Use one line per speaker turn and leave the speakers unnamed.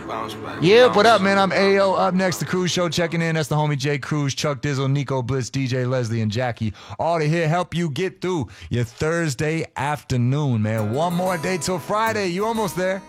Yeah, what up, man? I'm AO. Up next, the Cruise Show checking in. That's the homie Jay Cruz, Chuck Dizzle, Nico Blitz, DJ Leslie, and Jackie. All to here help you get through your Thursday afternoon, man. One more day till Friday. You almost there.